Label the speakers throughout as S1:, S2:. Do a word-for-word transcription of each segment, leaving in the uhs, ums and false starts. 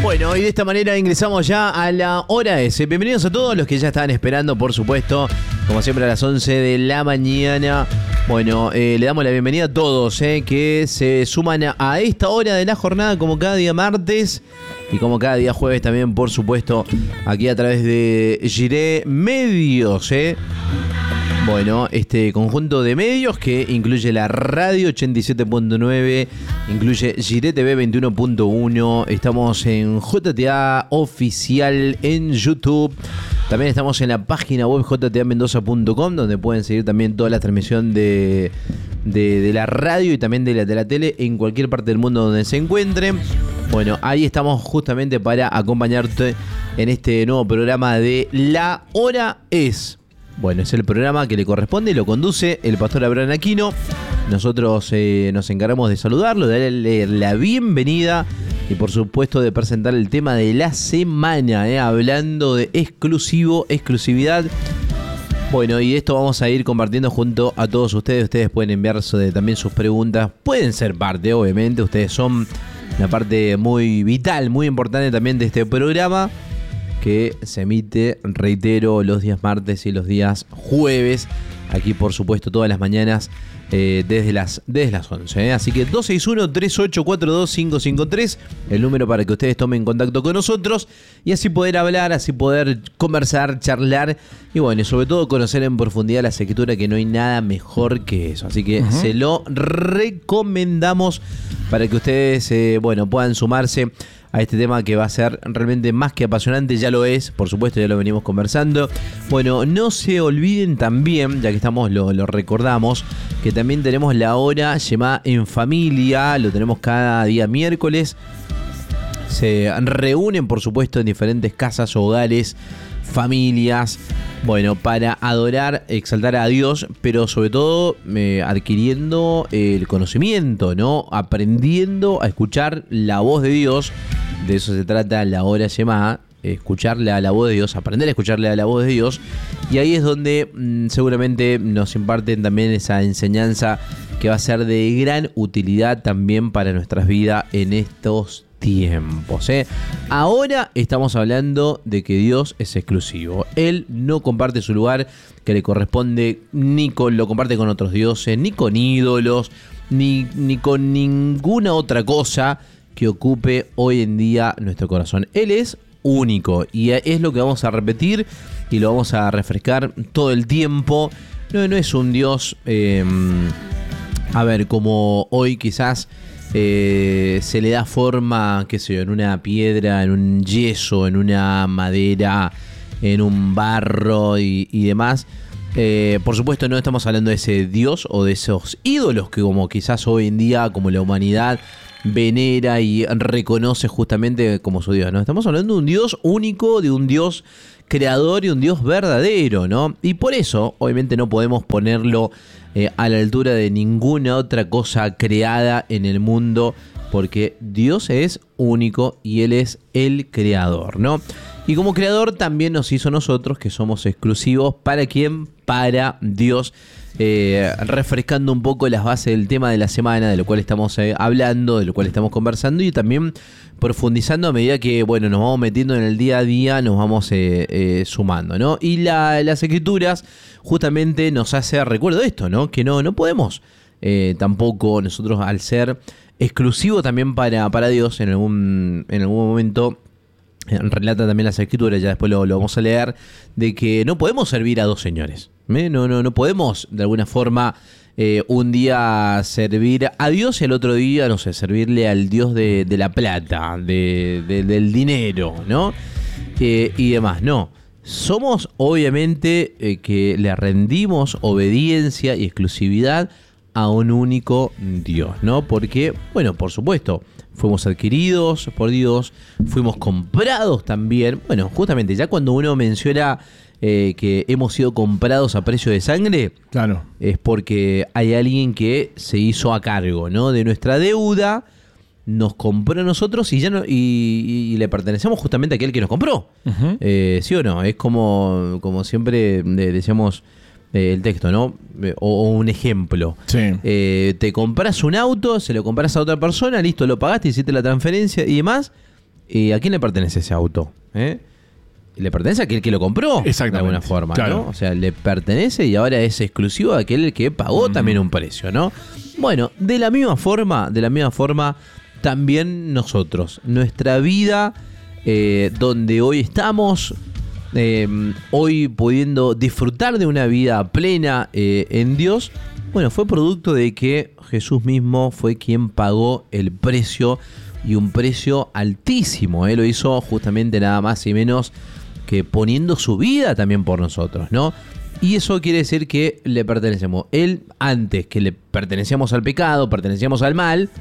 S1: Bueno, y de esta manera ingresamos ya a la hora S. Bienvenidos a todos los que ya estaban esperando, por supuesto, como siempre a las once de la mañana. Bueno, eh, le damos la bienvenida a todos eh, que se suman a, a esta hora de la jornada, como cada día martes y como cada día jueves también, por supuesto, aquí a través de Giré Medios, ¿eh? Bueno, este conjunto de medios que incluye la radio ochenta y siete punto nueve, incluye Giré T V veintiuno punto uno, estamos en J T A Oficial en YouTube, también estamos en la página web j t a mendoza punto com, donde pueden seguir también toda la transmisión de, de, de la radio y también de la, de la tele en cualquier parte del mundo donde se encuentren. Bueno, ahí estamos justamente para acompañarte en este nuevo programa de La Hora Es. Bueno, es el programa que le corresponde y lo conduce el pastor Abraham Aquino. Nosotros eh, nos encargamos de saludarlo, de darle la bienvenida y por supuesto de presentar el tema de la semana, eh, hablando de exclusivo, exclusividad. Bueno, y esto vamos a ir compartiendo junto a todos ustedes. Ustedes pueden enviar también sus preguntas, pueden ser parte, obviamente. Ustedes son una parte muy vital, muy importante también de este programa, que se emite, reitero, los días martes y los días jueves. Aquí, por supuesto, todas las mañanas eh, desde, las, desde las once. ¿eh? Así que dos seis uno, tres ocho cuatro dos, cinco cinco tres, el número para que ustedes tomen contacto con nosotros y así poder hablar, así poder conversar, charlar y bueno, y sobre todo conocer en profundidad la escritura, que no hay nada mejor que eso. Así que uh-huh. se lo recomendamos para que ustedes eh, bueno, puedan sumarse a este tema que va a ser realmente más que apasionante. Ya lo es, por supuesto, ya lo venimos conversando. Bueno, no se olviden también, ya que estamos, lo, lo recordamos, que también tenemos la hora llamada En Familia. Lo tenemos cada día miércoles. Se reúnen, por supuesto, en diferentes casas, hogares, familias, bueno, para adorar, exaltar a Dios, pero sobre todo eh, adquiriendo el conocimiento, ¿no? Aprendiendo a escuchar la voz de Dios. De eso se trata la hora llamada, escucharle a la voz de Dios, aprender a escucharle a la voz de Dios. Y ahí es donde mmm, seguramente nos imparten también esa enseñanza que va a ser de gran utilidad también para nuestras vidas en estos tiempos, ¿eh? Ahora estamos hablando de que Dios es exclusivo. Él no comparte su lugar que le corresponde, ni con, lo comparte con otros dioses, ni con ídolos, ni, ni con ninguna otra cosa que ocupe hoy en día nuestro corazón. Él es único y es lo que vamos a repetir y lo vamos a refrescar todo el tiempo. No, no es un Dios, eh, a ver, como hoy quizás Eh, se le da forma, qué sé yo, en una piedra, en un yeso, en una madera, en un barro y, y demás. Eh, por supuesto no estamos hablando de ese Dios o de esos ídolos que como quizás hoy en día, como la humanidad venera y reconoce justamente como su Dios, ¿no? Estamos hablando de un Dios único, de un Dios creador y un Dios verdadero, ¿no? Y por eso, obviamente, no podemos ponerlo eh, a la altura de ninguna otra cosa creada en el mundo, porque Dios es único y Él es el creador, ¿no? Y como creador también nos hizo nosotros, que somos exclusivos. ¿Para quién? Para Dios. Eh, refrescando un poco las bases del tema de la semana, de lo cual estamos eh, hablando, de lo cual estamos conversando y también profundizando a medida que, bueno, nos vamos metiendo en el día a día, nos vamos eh, eh, sumando, ¿no? Y la, las escrituras justamente nos hace recuerdo esto, ¿no? Que no, no podemos eh, tampoco nosotros, al ser exclusivo también para, para Dios, en algún, en algún momento relata también las escrituras, ya después lo, lo vamos a leer, de que no podemos servir a dos señores. ¿eh? No, no, no podemos de alguna forma eh, un día servir a Dios y al otro día, no sé, servirle al Dios de, de la plata, de, de, del dinero, ¿no? Eh, y demás, no. Somos obviamente eh, que le rendimos obediencia y exclusividad a un único Dios, ¿no? Porque, bueno, por supuesto, fuimos adquiridos por Dios, fuimos comprados también. Bueno, justamente ya cuando uno menciona eh, que hemos sido comprados a precio de sangre, claro, es porque hay alguien que se hizo a cargo, ¿no? De nuestra deuda, nos compró a nosotros y ya no, y, y le pertenecemos justamente a aquel que nos compró. Uh-huh. Eh, ¿Sí o no? Es como, como siempre decíamos eh, el texto, ¿no? Eh, o, o un ejemplo. Sí. Eh, te compras un auto, se lo compras a otra persona, listo, lo pagaste, hiciste la transferencia y demás. ¿Y a quién le pertenece ese auto? ¿Eh? Le pertenece a aquel que lo compró, de alguna forma, claro. ¿no? O sea, le pertenece y ahora es exclusivo a aquel que pagó uh-huh. también un precio, ¿no? Bueno, de la misma forma, de la misma forma, también nosotros, nuestra vida, eh, donde hoy estamos, eh, hoy pudiendo disfrutar de una vida plena eh, en Dios, bueno, fue producto de que Jesús mismo fue quien pagó el precio, y un precio altísimo. Él lo hizo justamente nada más y menos que poniendo su vida también por nosotros, ¿no? Y eso quiere decir que le pertenecemos. Él, antes que le pertenecíamos al pecado, pertenecíamos al mal,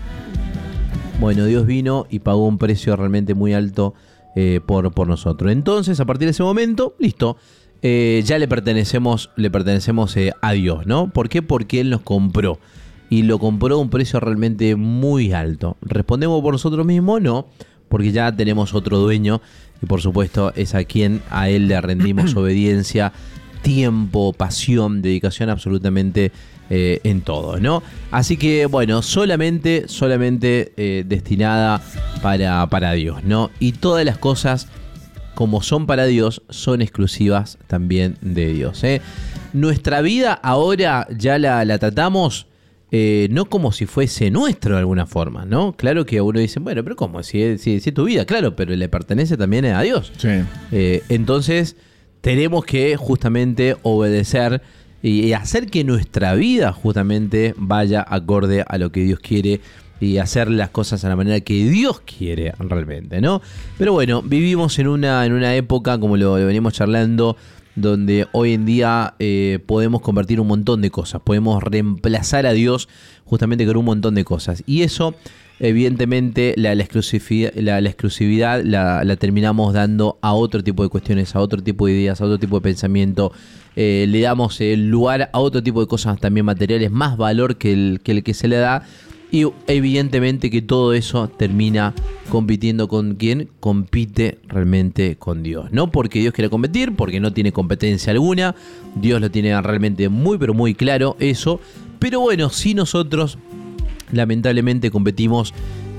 S1: bueno, Dios vino y pagó un precio realmente muy alto eh, por, por nosotros. Entonces, a partir de ese momento, listo, eh, ya le pertenecemos, le pertenecemos eh, a Dios, ¿no? ¿Por qué? Porque Él nos compró. Y lo compró a un precio realmente muy alto. ¿Respondemos por nosotros mismos? No, porque ya tenemos otro dueño. Y por supuesto es a quien a Él le rendimos obediencia, tiempo, pasión, dedicación absolutamente eh, en todo, ¿no? Así que bueno, solamente, solamente eh, destinada para, para Dios, ¿no? Y todas las cosas, como son para Dios, son exclusivas también de Dios, ¿eh? Nuestra vida ahora ya la, la tratamos Eh, no como si fuese nuestro de alguna forma, ¿no? Claro que uno dice, bueno, pero ¿cómo? Si es, si, si es tu vida, claro, pero le pertenece también a Dios.
S2: Sí.
S1: Eh, entonces, tenemos que justamente obedecer y, y hacer que nuestra vida justamente vaya acorde a lo que Dios quiere y hacer las cosas a la manera que Dios quiere realmente, ¿no? Pero bueno, vivimos en una, en una época, como lo, lo venimos charlando, donde hoy en día eh, podemos convertir un montón de cosas, podemos reemplazar a Dios justamente con un montón de cosas. Y eso, evidentemente, la, la exclusividad, la, la, exclusividad la, la terminamos dando a otro tipo de cuestiones, a otro tipo de ideas, a otro tipo de pensamiento. Eh, le damos el lugar a otro tipo de cosas también materiales, más valor que el que, el que se le da. Y evidentemente que todo eso termina compitiendo con quién compite realmente con Dios. No porque Dios quiera competir, porque no tiene competencia alguna. Dios lo tiene realmente muy pero muy claro eso. Pero bueno, si nosotros lamentablemente competimos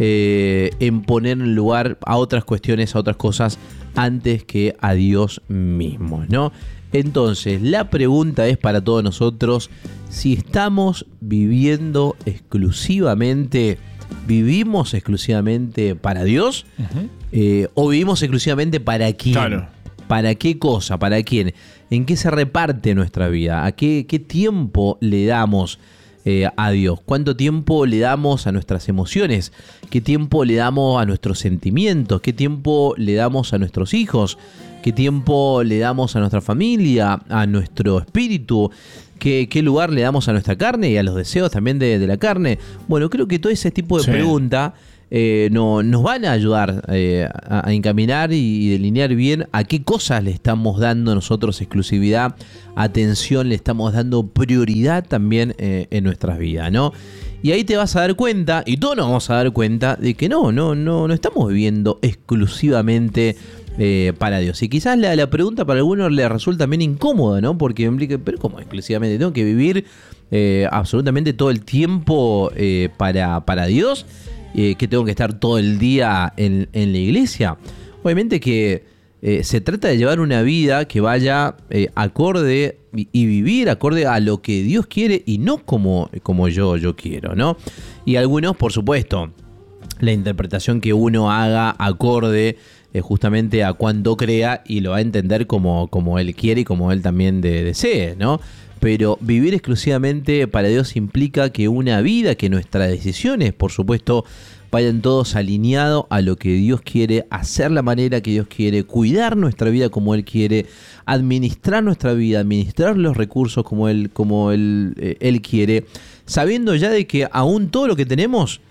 S1: eh, en poner en lugar a otras cuestiones, a otras cosas antes que a Dios mismo, ¿no? Entonces, la pregunta es para todos nosotros, si estamos viviendo exclusivamente, ¿vivimos exclusivamente para Dios? Uh-huh. Eh, ¿O vivimos exclusivamente para quién?
S2: Claro.
S1: ¿Para qué cosa? ¿Para quién? ¿En qué se reparte nuestra vida? ¿A qué, qué tiempo le damos eh, a Dios? ¿Cuánto tiempo le damos a nuestras emociones? ¿Qué tiempo le damos a nuestros sentimientos? ¿Qué tiempo le damos a nuestros hijos? ¿Qué tiempo le damos a nuestra familia, a nuestro espíritu? ¿Qué, qué lugar le damos a nuestra carne y a los deseos también de, de la carne? Bueno, creo que todo ese tipo de sí. preguntas eh, no, nos van a ayudar eh, a, a encaminar y, y delinear bien a qué cosas le estamos dando nosotros exclusividad, atención, le estamos dando prioridad también eh, en nuestras vidas, ¿no? Y ahí te vas a dar cuenta, y todos nos vamos a dar cuenta, de que no, no, no, no estamos viviendo exclusivamente Eh, para Dios. Y quizás la, la pregunta para algunos le resulta también incómoda, ¿no? Porque implica, pero ¿cómo exclusivamente? ¿Tengo que vivir eh, absolutamente todo el tiempo eh, para, para Dios? Eh, ¿Que tengo que estar todo el día en, en la iglesia? Obviamente que eh, se trata de llevar una vida que vaya eh, acorde y, y vivir acorde a lo que Dios quiere y no como, como yo, yo quiero, ¿no? Y algunos, por supuesto, la interpretación que uno haga acorde Eh, justamente a cuando crea y lo va a entender como, como él quiere y como él también de, desee, ¿no? Pero vivir exclusivamente para Dios implica que una vida, que nuestras decisiones, por supuesto, vayan todos alineados a lo que Dios quiere, hacer la manera que Dios quiere, cuidar nuestra vida como Él quiere, administrar nuestra vida, administrar los recursos como Él, como él, eh, él quiere, sabiendo ya de que aún todo lo que tenemos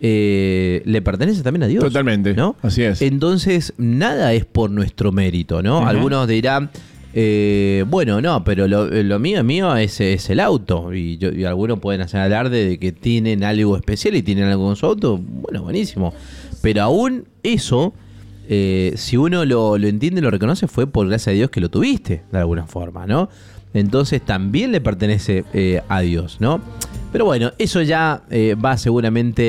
S1: Eh, le pertenece también a Dios.
S2: Totalmente,
S1: ¿no?
S2: Así es.
S1: Entonces, nada es por nuestro mérito, ¿no? Uh-huh. Algunos dirán, eh, bueno, no, pero lo, lo mío, mío es, es el auto. Y, yo, y algunos pueden hacer alarde de que tienen algo especial y tienen algo con su auto. Bueno, buenísimo. Pero aún eso, eh, si uno lo, lo entiende y lo reconoce, fue por gracia de Dios que lo tuviste, de alguna forma, ¿no? Entonces también le pertenece eh, a Dios, ¿no? Pero bueno, eso ya eh, va seguramente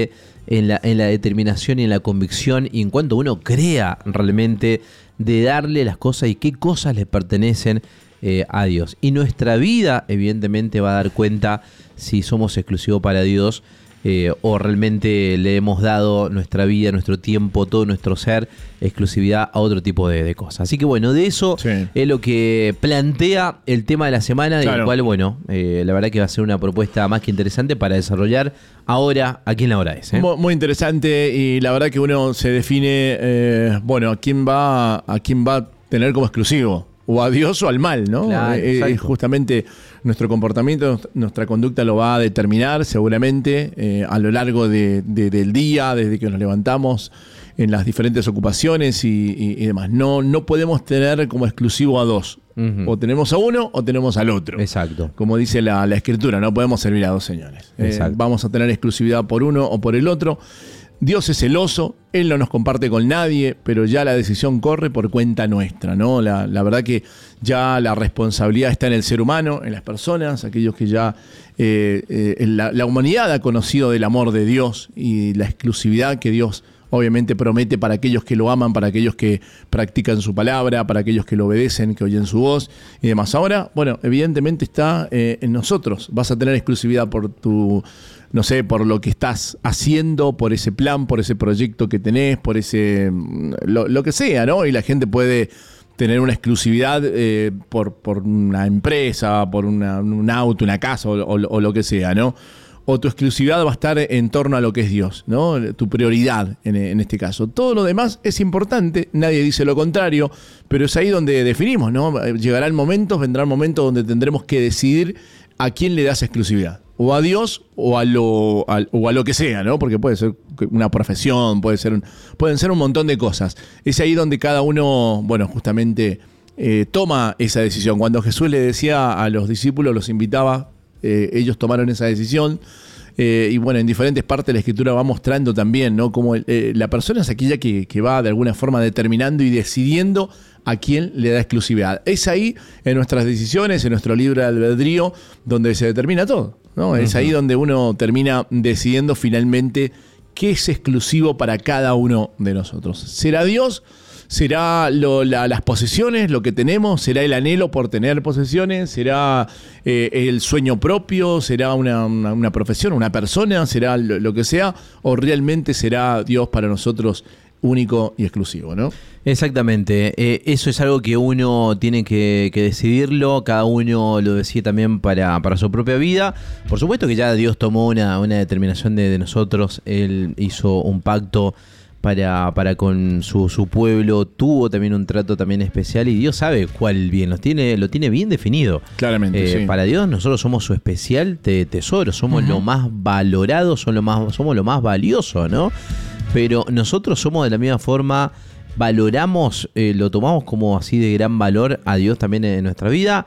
S1: en la, en la determinación y en la convicción y en cuanto uno crea realmente de darle las cosas y qué cosas le pertenecen eh, a Dios. Y nuestra vida evidentemente va a dar cuenta si somos exclusivos para Dios eh, o realmente le hemos dado nuestra vida, nuestro tiempo, todo nuestro ser, exclusividad a otro tipo de, de cosas. Así que bueno, de eso sí. es lo que plantea el tema de la semana, claro. del cual, bueno, eh, la verdad que va a ser una propuesta más que interesante para desarrollar ahora aquí en La Hora Es. ¿eh?
S2: Muy, muy interesante, y la verdad que uno se define, eh, bueno, a quién va, a quién va a tener como exclusivo. O a Dios o al mal, ¿no?
S1: Claro,
S2: eh, justamente nuestro comportamiento, nuestra conducta lo va a determinar seguramente eh, a lo largo de, de, del día, desde que nos levantamos, en las diferentes ocupaciones y, y, y demás. No, no podemos tener como exclusivo a dos. Uh-huh. O tenemos a uno o tenemos al otro.
S1: Exacto.
S2: Como dice la, la Escritura, no podemos servir a dos señores. Eh, vamos a tener exclusividad por uno o por el otro. Dios es celoso, Él no nos comparte con nadie, pero ya la decisión corre por cuenta nuestra, ¿no? La, la verdad que ya la responsabilidad está en el ser humano, en las personas, aquellos que ya eh, eh, la, la humanidad ha conocido del amor de Dios y la exclusividad que Dios obviamente promete para aquellos que lo aman, para aquellos que practican su palabra, para aquellos que lo obedecen, que oyen su voz y demás. Ahora, bueno, evidentemente está eh, en nosotros. Vas a tener exclusividad por tu... no sé, por lo que estás haciendo, por ese plan, por ese proyecto que tenés, por ese, lo, lo que sea, ¿no? Y la gente puede tener una exclusividad eh, por, por una empresa, por una, un auto, una casa o, o, o lo que sea, ¿no? O tu exclusividad va a estar en torno a lo que es Dios, ¿no? Tu prioridad en, en este caso. Todo lo demás es importante, nadie dice lo contrario, pero es ahí donde definimos, ¿no? Llegarán momentos, vendrán momentos donde tendremos que decidir a quién le das exclusividad. O a Dios o a lo a, o a lo que sea, ¿no? Porque puede ser una profesión, puede ser un, pueden ser un montón de cosas. Es ahí donde cada uno, bueno, justamente eh, toma esa decisión. Cuando Jesús le decía a los discípulos, los invitaba, eh, ellos tomaron esa decisión. Eh, y bueno, en diferentes partes de la Escritura va mostrando también, ¿no? Cómo eh, la persona es aquella que, que va de alguna forma determinando y decidiendo a quién le da exclusividad. Es ahí, en nuestras decisiones, en nuestro libre albedrío, donde se determina todo, ¿no? Uh-huh. Es ahí donde uno termina decidiendo finalmente qué es exclusivo para cada uno de nosotros. ¿Será Dios? ¿Será lo, la, las posesiones, lo que tenemos? ¿Será el anhelo por tener posesiones? ¿Será eh, el sueño propio? ¿Será una, una, una profesión, una persona? ¿Será lo, lo que sea? ¿O realmente será Dios para nosotros único y exclusivo, ¿no?
S1: Exactamente. Eh, eso es algo que uno tiene que, que decidirlo. Cada uno lo decide también para, para su propia vida. Por supuesto que ya Dios tomó una, una determinación de, de nosotros. Él hizo un pacto para, para con su, su pueblo, tuvo también un trato también especial y Dios sabe cuál bien, lo tiene, lo tiene bien definido.
S2: Claramente,
S1: eh,
S2: sí.
S1: Para Dios nosotros somos su especial te, tesoro, somos uh-huh. lo más valorado, somos lo más, somos lo más valioso, ¿no? Pero nosotros somos de la misma forma, valoramos, eh, lo tomamos como así de gran valor a Dios también en nuestra vida.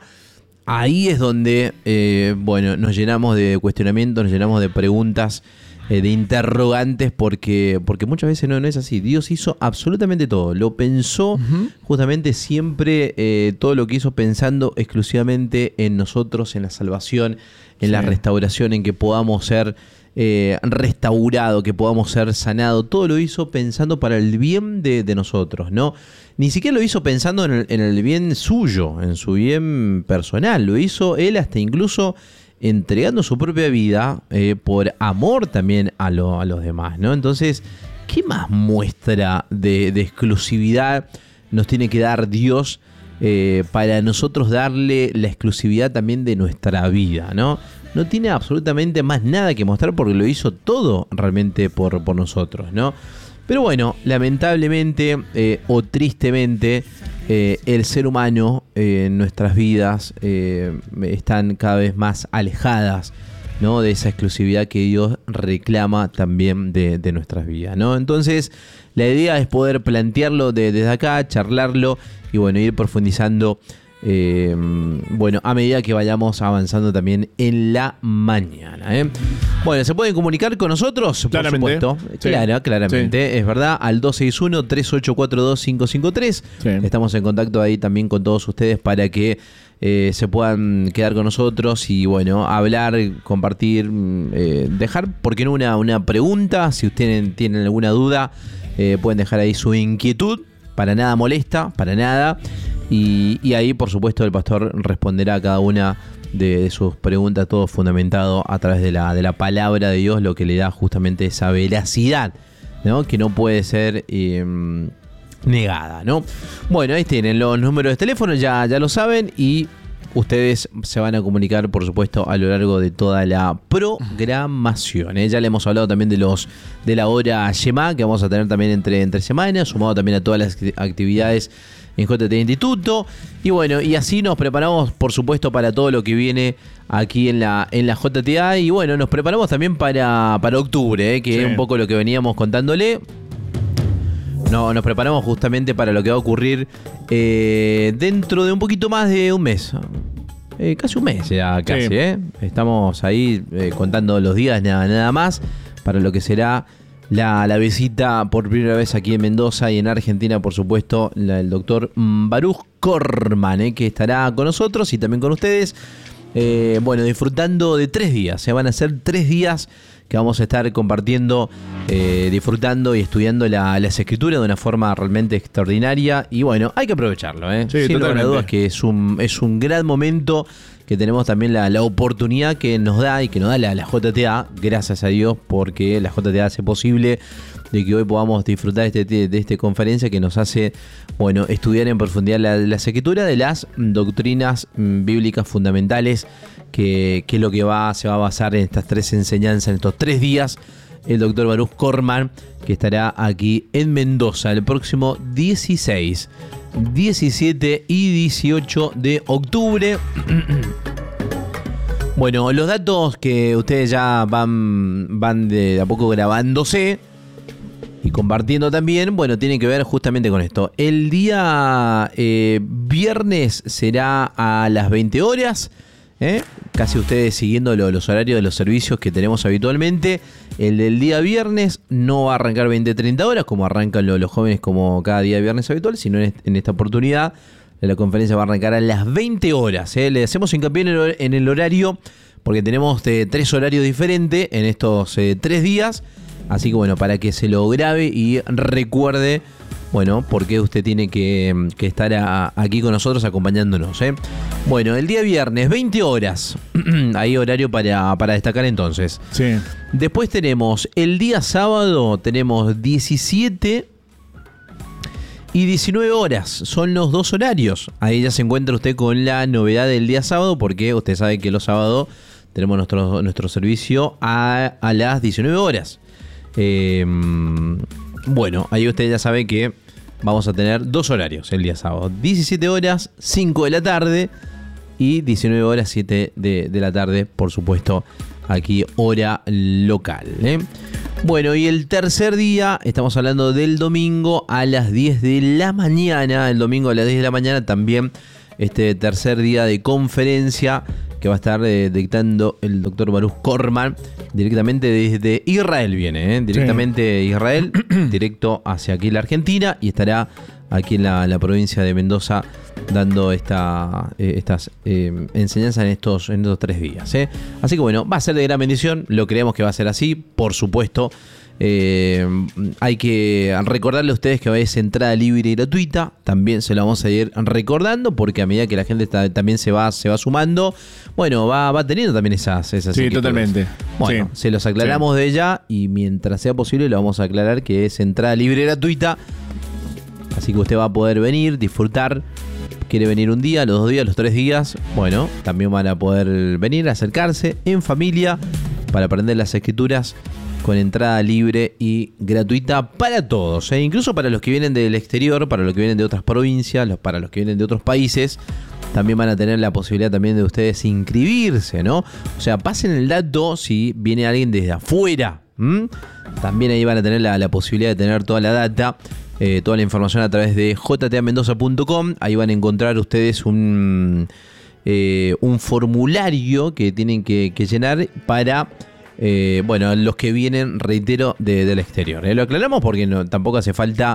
S1: Ahí es donde, eh, bueno, nos llenamos de cuestionamientos, nos llenamos de preguntas, eh, de interrogantes, porque, porque muchas veces no, no es así. Dios hizo absolutamente todo, lo pensó uh-huh. justamente siempre, eh, todo lo que hizo pensando exclusivamente en nosotros, en la salvación, en sí. la restauración, en que podamos ser eh, restaurados, que podamos ser sanados. Todo lo hizo pensando para el bien de, de nosotros, ¿no? Ni siquiera lo hizo pensando en el, en el bien suyo, en su bien personal. Lo hizo él hasta incluso entregando su propia vida eh, por amor también a, lo, a los demás, ¿no? Entonces, ¿qué más muestra de, de exclusividad nos tiene que dar Dios eh, para nosotros darle la exclusividad también de nuestra vida, ¿no? No tiene absolutamente más nada que mostrar porque lo hizo todo realmente por, por nosotros, ¿no? Pero bueno, lamentablemente eh, o tristemente, eh, el ser humano eh, en nuestras vidas eh, están cada vez más alejadas, ¿no? De esa exclusividad que Dios reclama también de, de nuestras vidas, ¿no? Entonces, la idea es poder plantearlo de, desde acá, charlarlo y bueno, ir profundizando Eh, bueno, a medida que vayamos avanzando también en la mañana, ¿eh? Bueno, ¿se pueden comunicar con nosotros?
S2: Claramente.
S1: Por supuesto.
S2: Sí.
S1: Claro, claramente, sí. Es verdad, al dos seis uno, tres ocho cuatro dos, cinco cinco tres. Sí. Estamos en contacto ahí también con todos ustedes para que eh, se puedan quedar con nosotros y bueno, hablar, compartir, eh, dejar, ¿por qué no una, una pregunta? Si ustedes tienen alguna duda, eh, pueden dejar ahí su inquietud, para nada molesta, para nada, y, y ahí por supuesto el pastor responderá a cada una de, de sus preguntas, todo fundamentado a través de la, de la palabra de Dios, lo que le da justamente esa veracidad, ¿no? Que no puede ser eh, negada, ¿no? Bueno, ahí tienen los números de teléfono, ya, ya lo saben, y ustedes se van a comunicar, por supuesto, a lo largo de toda la programación, ¿eh? Ya le hemos hablado también de los de la hora Yemá, que vamos a tener también entre, entre semanas, sumado también a todas las actividades en J T Instituto. Y bueno, y así nos preparamos, por supuesto, para todo lo que viene aquí en la, en la J T A. Y bueno, nos preparamos también para, para octubre, ¿eh? Que sí, es un poco lo que veníamos contándole. No, nos preparamos justamente para lo que va a ocurrir eh, dentro de un poquito más de un mes. Eh, casi un mes ya, casi, sí. ¿eh? Estamos ahí eh, contando los días, nada, nada más, para lo que será la, la visita por primera vez aquí en Mendoza y en Argentina, por supuesto, la, el doctor Baruch Korman, eh, que estará con nosotros y también con ustedes. Eh, bueno, disfrutando de tres días. Se eh, van a ser tres días que vamos a estar compartiendo, eh, disfrutando y estudiando la, las escrituras de una forma realmente extraordinaria. Y bueno, hay que aprovecharlo, ¿eh?
S2: Sí,
S1: sin lugar a dudas que es un, es un gran momento, que tenemos también la, la oportunidad que nos da y que nos da la, la J T A, gracias a Dios, porque la J T A hace posible de que hoy podamos disfrutar de, este, de esta conferencia que nos hace, bueno, estudiar en profundidad la, las escrituras de las doctrinas bíblicas fundamentales, que, que es lo que va, se va a basar en estas tres enseñanzas, en estos tres días, el doctor Baruch Korman, que estará aquí en Mendoza el próximo dieciséis, diecisiete y dieciocho de octubre. Bueno, los datos que ustedes ya van, van de a poco grabándose y compartiendo también, bueno, tienen que ver justamente con esto. El día eh, viernes será a las veinte horas, ¿eh? Casi ustedes siguiendo lo, los horarios de los servicios que tenemos habitualmente. El del día viernes no va a arrancar veinte a treinta horas, como arrancan lo, los jóvenes como cada día de viernes habitual, sino en, en esta oportunidad la conferencia va a arrancar a las veinte horas. ¿eh? Le hacemos hincapié en el, en el horario, porque tenemos eh, tres horarios diferentes en estos eh, tres días. Así que bueno, para que se lo grabe y recuerde, bueno, por qué usted tiene que, que estar a, aquí con nosotros acompañándonos, ¿eh? Bueno, el día viernes, veinte horas. Ahí horario para, para destacar entonces.
S2: Sí.
S1: Después tenemos el día sábado, tenemos diecisiete y diecinueve horas. Son los dos horarios. Ahí ya se encuentra usted con la novedad del día sábado, porque usted sabe que los sábados tenemos nuestro, nuestro servicio a, a las diecinueve horas. Eh, bueno, ahí usted ya sabe que vamos a tener dos horarios el día sábado: diecisiete horas, cinco de la tarde, y diecinueve horas, siete de, de la tarde, por supuesto, aquí hora local, ¿eh? Bueno, y el tercer día, estamos hablando del domingo a las diez de la mañana. El domingo a las diez de la mañana también este tercer día de conferencia que va a estar eh, dictando el doctor Baruch Korman, directamente desde Israel viene, ¿eh? directamente de sí. Israel, directo hacia aquí la Argentina, y estará aquí en la, la provincia de Mendoza dando esta, eh, estas eh, enseñanzas en estos, en estos tres días. ¿eh? Así que bueno, va a ser de gran bendición, lo creemos que va a ser así, por supuesto. Eh, hay que recordarle a ustedes que es entrada libre y gratuita. También se lo vamos a ir recordando, porque a medida que la gente está, también se va, se va sumando, bueno, va, va teniendo también esas, esas
S2: sí, totalmente.
S1: Bueno, sí. Se los aclaramos sí. de ya, y mientras sea posible lo vamos a aclarar que es entrada libre y gratuita. Así que usted va a poder venir, disfrutar. Quiere venir un día, los dos días, los tres días, bueno, también van a poder venir, acercarse en familia para aprender las escrituras, con entrada libre y gratuita para todos, ¿eh? Incluso para los que vienen del exterior, para los que vienen de otras provincias, los, para los que vienen de otros países, también van a tener la posibilidad también de ustedes inscribirse, ¿no? O sea, pasen el dato si viene alguien desde afuera, ¿m? También ahí van a tener la, la posibilidad de tener toda la data, eh, toda la información a través de j t a mendoza punto com. Ahí van a encontrar ustedes un, eh, un formulario que tienen que, que llenar para... Eh, bueno, los que vienen, reitero, de, del exterior. ¿eh? Lo aclaramos porque no, tampoco hace falta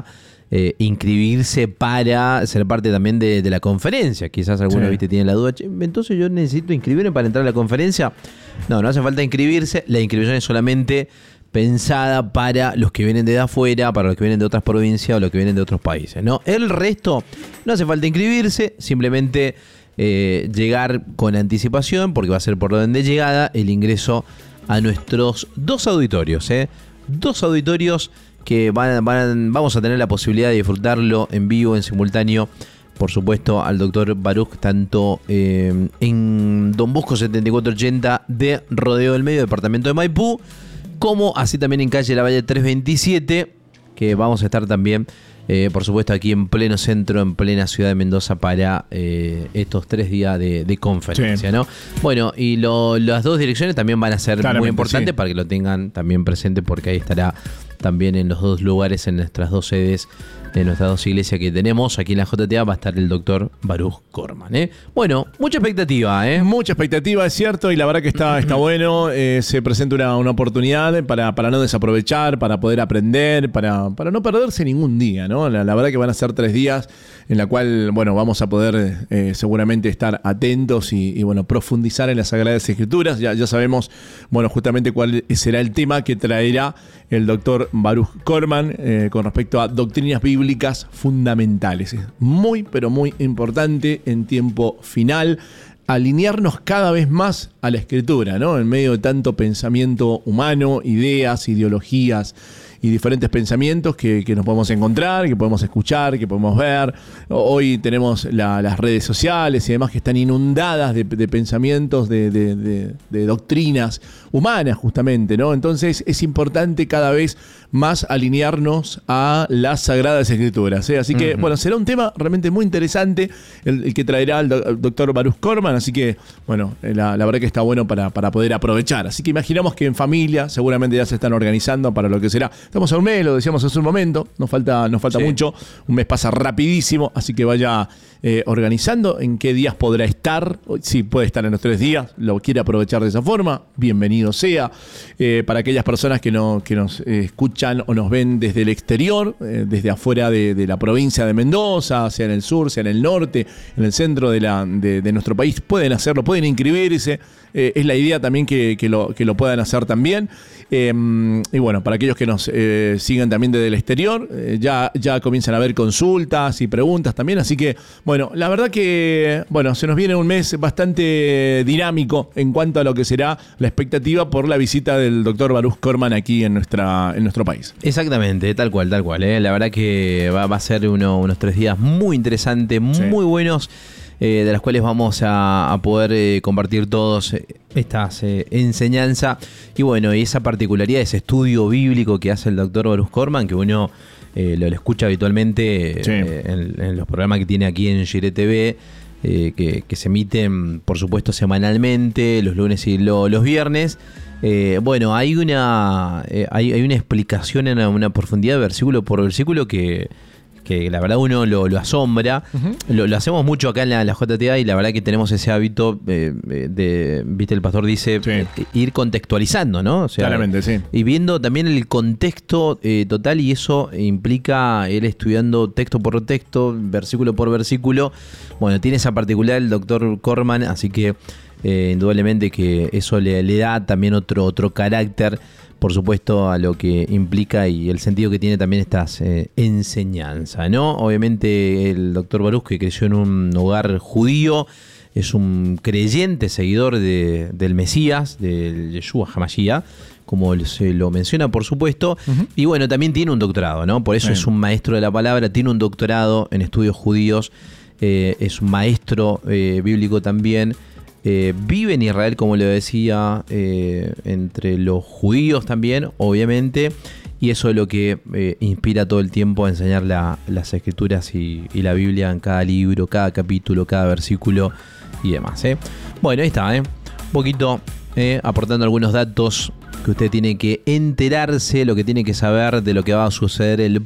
S1: eh, inscribirse para ser parte también de, de la conferencia. Quizás algunos, sí. viste, tienen la duda, entonces yo necesito inscribirme para entrar a la conferencia. No, no hace falta inscribirse. La inscripción es solamente pensada para los que vienen de afuera, para los que vienen de otras provincias o los que vienen de otros países, ¿no? El resto no hace falta inscribirse, simplemente eh, llegar con anticipación, porque va a ser por orden de llegada el ingreso a nuestros dos auditorios, ¿eh? Dos auditorios que van, van, vamos a tener la posibilidad de disfrutarlo en vivo, en simultáneo, por supuesto, al doctor Baruch, tanto eh, en Don Bosco setenta y cuatro ochenta de Rodeo del Medio, departamento de Maipú, como así también en calle Lavalle trescientos veintisiete, que vamos a estar también, eh, por supuesto, aquí en pleno centro, en plena ciudad de Mendoza, para eh, estos tres días de, de conferencia, sí. ¿no? Bueno, y lo, las dos direcciones también van a ser Claramente, muy importantes, sí. para que lo tengan también presente, porque ahí estará también en los dos lugares, en nuestras dos sedes, en nuestras dos iglesias que tenemos. Aquí en la J T A va a estar el doctor Baruch Korman, ¿eh? Bueno, mucha expectativa, ¿eh?
S2: Mucha expectativa, es cierto, y la verdad que está, está bueno. Eh, se presenta una, una oportunidad para, para no desaprovechar, para poder aprender, para, para no perderse ningún día, ¿no? La, la verdad que van a ser tres días en la cual, bueno, vamos a poder eh, seguramente estar atentos y, y, bueno, profundizar en las Sagradas Escrituras. Ya, ya sabemos, bueno, justamente cuál será el tema que traerá el doctor Baruch Korman eh, con respecto a doctrinas bíblicas fundamentales. Es muy, pero muy importante en tiempo final alinearnos cada vez más a la Escritura, ¿no? En medio de tanto pensamiento humano, ideas, ideologías y diferentes pensamientos que, que nos podemos encontrar, que podemos escuchar, que podemos ver. Hoy tenemos la, las redes sociales y demás que están inundadas de, de pensamientos, de, de, de, de doctrinas humanas justamente, ¿no? Entonces es importante cada vez más alinearnos a las Sagradas Escrituras, ¿eh? Así que, uh-huh. bueno, será un tema realmente muy interesante el, el que traerá el, do, el doctor Baruch Korman, así que, bueno, la, la verdad que está bueno para, para poder aprovechar. Así que imaginamos que en familia seguramente ya se están organizando para lo que será. Estamos a un mes, lo decíamos hace un momento, nos falta, nos falta sí. mucho, un mes pasa rapidísimo, así que vaya eh, organizando en qué días podrá estar. Si puede estar en los tres días, lo quiere aprovechar de esa forma, bienvenido sea. Eh, para aquellas personas que, no, que nos eh, escuchan o nos ven desde el exterior, eh, desde afuera de, de la provincia de Mendoza, sea en el sur, sea en el norte, en el centro de, la, de, de nuestro país, pueden hacerlo, pueden inscribirse. Eh, es la idea también que, que, lo, que lo puedan hacer también. Eh, y bueno, para aquellos que nos eh, sigan también desde el exterior, eh, ya, ya comienzan a haber consultas y preguntas también. Así que, bueno, la verdad que, bueno, se nos viene un mes bastante dinámico en cuanto a lo que será la expectativa por la visita del doctor Baruch Korman aquí en, nuestra, en nuestro país.
S1: Exactamente, tal cual, tal cual. ¿eh? La verdad que va, va a ser uno, unos tres días muy interesantes, sí. muy buenos. Eh, de las cuales vamos a, a poder eh, compartir todos estas eh, enseñanzas y bueno, y esa particularidad, ese estudio bíblico que hace el doctor Baruch Korman, que uno eh, lo, lo escucha habitualmente sí. eh, en, en los programas que tiene aquí en Jiré T V, eh, que, que se emiten por supuesto semanalmente, los lunes y lo, los viernes. Eh, bueno, hay una, eh, hay, hay una explicación en una, una profundidad versículo por versículo que que la verdad uno lo, lo asombra. Uh-huh. Lo, lo hacemos mucho acá en la, la J T A y la verdad que tenemos ese hábito eh, de, viste, el pastor dice, sí. eh, ir contextualizando, ¿no? O sea,
S2: claramente, sí.
S1: Y viendo también el contexto eh, total, y eso implica él estudiando texto por texto, versículo por versículo. Bueno, tiene esa particularidad el doctor Korman, así que eh, indudablemente que eso le, le da también otro, otro carácter, por supuesto, a lo que implica y el sentido que tiene también estas eh, enseñanzas, ¿no? Obviamente el doctor Baruch, que creció en un hogar judío, es un creyente seguidor de, del Mesías, del Yeshua HaMashiach, como se lo menciona, por supuesto. Uh-huh. Y bueno, también tiene un doctorado, ¿no? Por eso Bien. Es un maestro de la palabra, tiene un doctorado en estudios judíos, eh, es un maestro eh, bíblico también. Eh, vive en Israel, como le decía, eh, entre los judíos también, obviamente, y eso es lo que eh, inspira todo el tiempo a enseñar la, las escrituras y, y la Biblia en cada libro, cada capítulo, cada versículo y demás. ¿eh? Bueno, ahí está, ¿eh? un poquito eh, aportando algunos datos que usted tiene que enterarse, lo que tiene que saber de lo que va a suceder el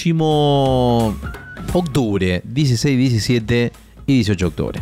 S1: próximo octubre, dieciséis, diecisiete y dieciocho de octubre.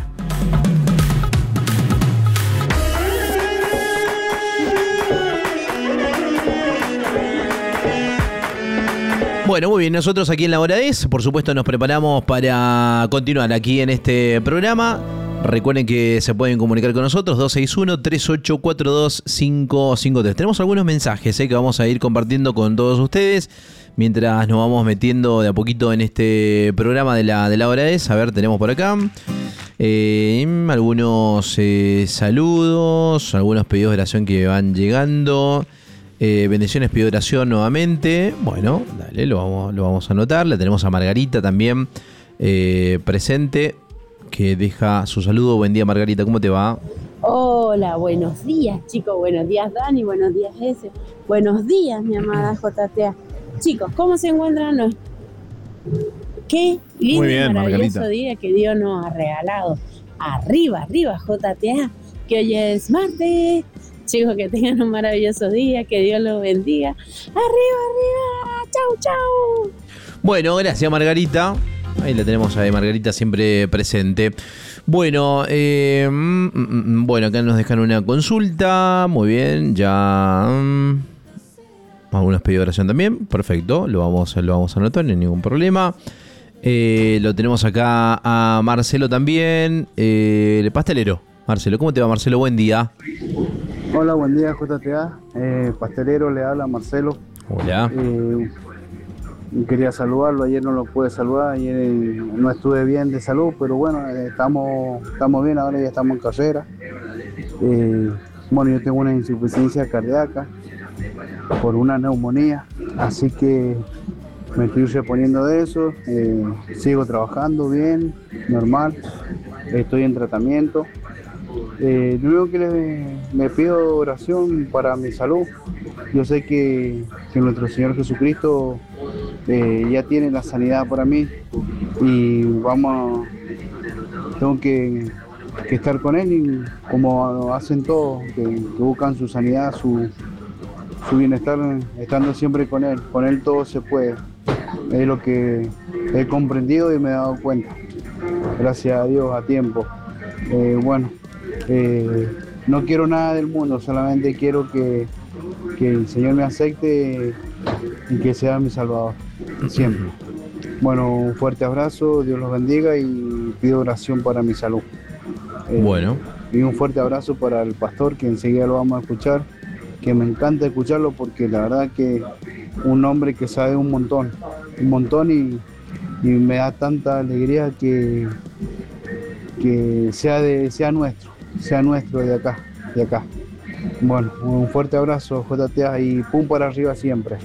S1: Bueno, muy bien, nosotros aquí en La Hora Es, por supuesto, nos preparamos para continuar aquí en este programa. Recuerden que se pueden comunicar con nosotros, dos seis uno, tres ocho cuatro dos, cinco cinco tres. Tenemos algunos mensajes eh, que vamos a ir compartiendo con todos ustedes mientras nos vamos metiendo de a poquito en este programa de la, de la Hora Es. A ver, tenemos por acá eh, algunos eh, saludos, algunos pedidos de oración que van llegando. Eh, bendiciones, pido oración nuevamente. Bueno, dale, lo vamos, lo vamos a anotar. Le tenemos a Margarita también eh, presente, que deja su saludo. Buen día, Margarita, ¿cómo te va?
S3: Hola, buenos días, chicos. Buenos días, Dani. Buenos días, Ese. Buenos días, mi amada J T A. Chicos, ¿cómo se encuentran? Qué lindo,
S2: muy bien,
S3: maravilloso
S2: Margarita.
S3: Día que Dios nos ha regalado. Arriba, arriba, J T A, que hoy es martes. Chicos, que tengan un maravilloso día, que Dios los bendiga. Arriba, arriba, chau, chau.
S1: Bueno, gracias, Margarita. Ahí la tenemos a Margarita siempre presente. Bueno, eh, mm, mm, bueno, acá nos dejan una consulta. Muy bien, ya. Mm, algunos pedidos de oración también. Perfecto, lo vamos, lo vamos a anotar, no hay ningún problema. Eh, lo tenemos acá a Marcelo también. Eh, el pastelero. Marcelo, ¿cómo te va, Marcelo? Buen día.
S4: Hola, buen día, J T A. Eh, pastelero, le habla Marcelo.
S1: Hola.
S4: Eh, quería saludarlo, ayer no lo pude saludar, ayer eh, no estuve bien de salud, pero bueno, eh, estamos, estamos bien, ahora ya estamos en carrera. Eh, bueno, yo tengo una insuficiencia cardíaca por una neumonía, así que me estoy reponiendo de eso, eh, sigo trabajando bien, normal, estoy en tratamiento. Eh, lo único que le, me pido oración para mi salud. Yo sé que, que nuestro Señor Jesucristo eh, ya tiene la sanidad para mí y vamos, tengo que, que estar con Él y como hacen todos, que, que buscan su sanidad, su, su bienestar, estando siempre con Él. Con Él todo se puede. Es lo que he comprendido y me he dado cuenta. Gracias a Dios, a tiempo. Eh, bueno. Eh, no quiero nada del mundo, solamente quiero que, que el Señor me acepte y que sea mi Salvador, siempre. Bueno, un fuerte abrazo, Dios los bendiga y pido oración para mi salud. Eh,
S1: Bueno.
S4: Y un fuerte abrazo para el pastor, que enseguida lo vamos a escuchar, que me encanta escucharlo porque la verdad que un hombre que sabe un montón, un montón y, y me da tanta alegría que, que sea, de, sea nuestro. sea nuestro de acá, de acá. Bueno, un fuerte abrazo, J T A, y pum para arriba siempre.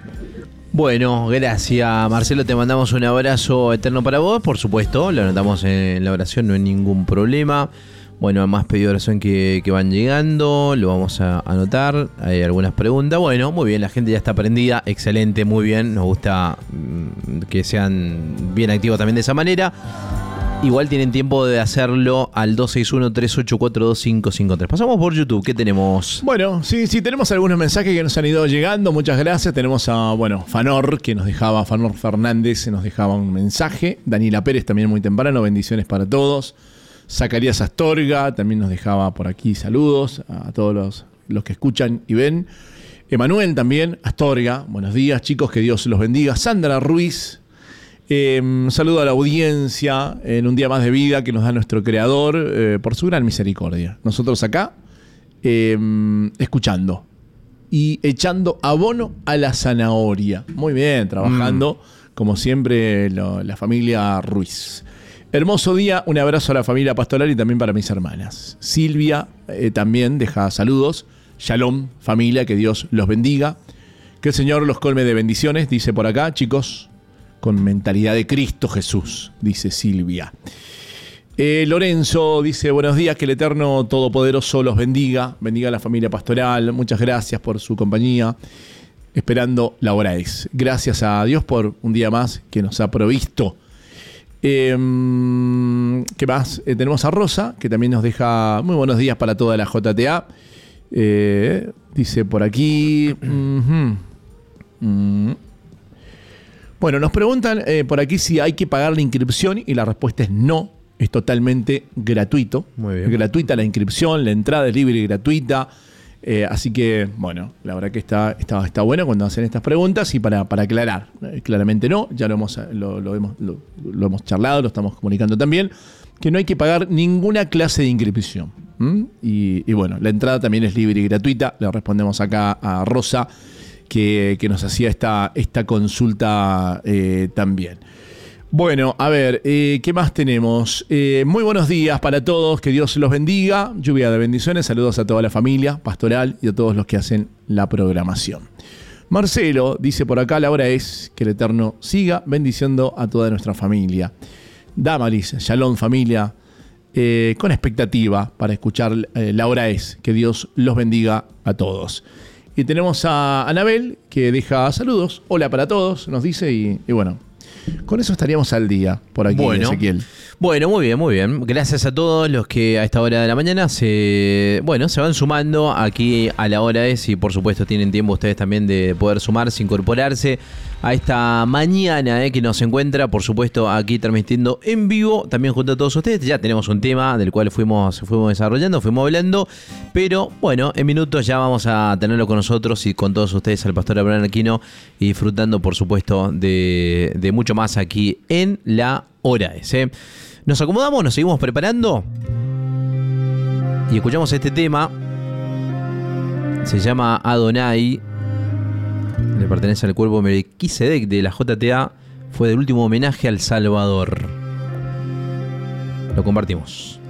S1: Bueno, gracias, Marcelo, te mandamos un abrazo eterno para vos, por supuesto, lo anotamos en la oración, no hay ningún problema. Bueno, más pedidos de oración que, que van llegando, lo vamos a anotar, hay algunas preguntas. Bueno, muy bien, la gente ya está prendida, excelente, muy bien, nos gusta mm, que sean bien activos también de esa manera. Igual tienen tiempo de hacerlo al dos seis uno, tres ocho cuatro dos, cinco cinco tres. Pasamos por YouTube, ¿qué tenemos?
S2: Bueno, sí, sí, tenemos algunos mensajes que nos han ido llegando, muchas gracias. Tenemos a, bueno, Fanor, que nos dejaba, Fanor Fernández nos dejaba un mensaje. Daniela Pérez también muy temprano, bendiciones para todos. Zacarías Astorga también nos dejaba por aquí saludos a todos los, los que escuchan y ven. Emanuel también, Astorga, buenos días chicos, que Dios los bendiga. Sandra Ruiz, Eh, un saludo a la audiencia en un día más de vida que nos da nuestro Creador eh, por su gran misericordia. Nosotros acá eh, escuchando y echando abono a la zanahoria. Muy bien, trabajando mm. como siempre lo, la familia Ruiz. Hermoso día, un abrazo a la familia pastoral y también para mis hermanas. Silvia eh, también deja saludos. Shalom, familia, que Dios los bendiga. Que el Señor los colme de bendiciones, dice por acá, chicos. Con mentalidad de Cristo Jesús, dice Silvia. Eh, Lorenzo dice, buenos días, que el Eterno Todopoderoso los bendiga, bendiga a la familia pastoral, muchas gracias por su compañía, esperando la hora es. Gracias a Dios por un día más que nos ha provisto. Eh, ¿Qué más? Eh, tenemos a Rosa, que también nos deja muy buenos días para toda la J T A. Eh, dice por aquí... Uh-huh, uh-huh. Bueno, nos preguntan eh, por aquí si hay que pagar la inscripción y la respuesta es no, es totalmente gratuito.
S1: Muy bien.
S2: Gratuita la inscripción, la entrada es libre y gratuita. Eh, así que, bueno, la verdad que está, está, está bueno cuando hacen estas preguntas y para, para aclarar. Eh, claramente no, ya lo hemos, lo, lo, hemos, lo, lo hemos charlado, lo estamos comunicando también, que no hay que pagar ninguna clase de inscripción. ¿Mm? Y, y bueno, la entrada también es libre y gratuita. Le respondemos acá a Rosa, que, que nos hacía esta, esta consulta eh, también. Bueno, a ver, eh, ¿qué más tenemos? Eh, muy buenos días para todos, que Dios los bendiga, lluvia de bendiciones, saludos a toda la familia pastoral y a todos los que hacen la programación. Marcelo dice por acá, la hora es que el Eterno siga bendiciendo a toda nuestra familia. Damaris, Shalom familia, eh, con expectativa para escuchar eh, la hora es, que Dios los bendiga a todos. Y tenemos a Anabel, que deja saludos, hola para todos, nos dice, y, y bueno, con eso estaríamos al día por aquí, bueno, Ezequiel.
S1: Bueno, muy bien, muy bien. Gracias a todos los que a esta hora de la mañana se, bueno, se van sumando aquí a la hora es, y por supuesto tienen tiempo ustedes también de poder sumarse, incorporarse a esta mañana eh, que nos encuentra, por supuesto, aquí transmitiendo en vivo, también junto a todos ustedes. Ya tenemos un tema del cual fuimos, fuimos desarrollando, fuimos hablando, pero bueno, en minutos ya vamos a tenerlo con nosotros y con todos ustedes al pastor Abraham Aquino y disfrutando, por supuesto, de, de mucho más aquí en la hora es. Eh. Nos acomodamos, nos seguimos preparando y escuchamos este tema. Se llama Adonai. Le pertenece al cuerpo Melquisedec de la J T A. Fue del último homenaje al Salvador. Lo compartimos.